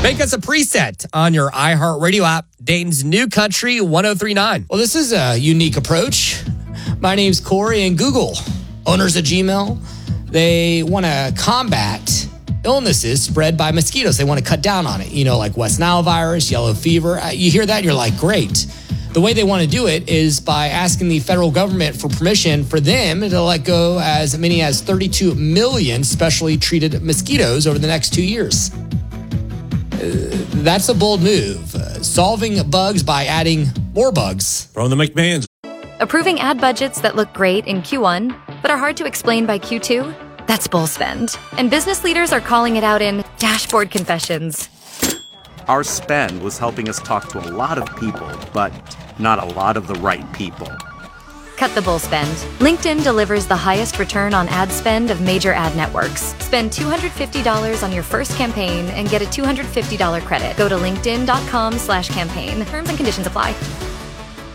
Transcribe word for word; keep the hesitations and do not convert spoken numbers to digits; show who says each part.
Speaker 1: Make us a preset on your iHeartRadio app, Dayton's New Country one oh three point nine.
Speaker 2: Well, this is a unique approach. My name's Corey, and Google, owners of Gmail, they want to combat illnesses spread by mosquitoes. They want to cut down on it, you know, like West Nile virus, yellow fever. You hear that and you're like, great. The way they want to do it is by asking the federal government for permission for them to let go as many as thirty-two million specially treated mosquitoes over the next two years. That's a bold move. Uh, solving bugs by adding more bugs.
Speaker 3: From the McMahons.
Speaker 4: Approving ad budgets that look great in Q one, but are hard to explain by Q two? That's bull spend. And business leaders are calling it out in dashboard confessions.
Speaker 5: Our spend was helping us talk to a lot of people, but not a lot of the right people.
Speaker 4: Cut the bull spend. LinkedIn delivers the highest return on ad spend of major ad networks. Spend two hundred fifty dollars on your first campaign and get a two hundred fifty dollars credit. Go to linkedin.com slash campaign. Terms and conditions apply.